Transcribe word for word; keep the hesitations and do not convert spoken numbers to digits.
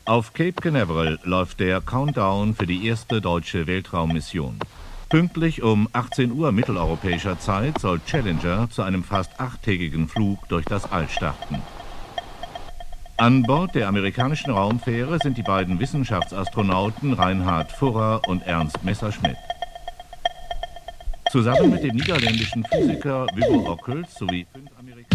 Auf Cape Canaveral läuft der Countdown für die erste deutsche Weltraummission. Pünktlich um achtzehn Uhr mitteleuropäischer Zeit soll Challenger zu einem fast achttägigen Flug durch das All starten. An Bord der amerikanischen Raumfähre sind die beiden Wissenschaftsastronauten Reinhard Furrer und Ernst Messerschmidt. Zusammen mit dem niederländischen Physiker Wubbo Ockels sowie fünf Amerikaner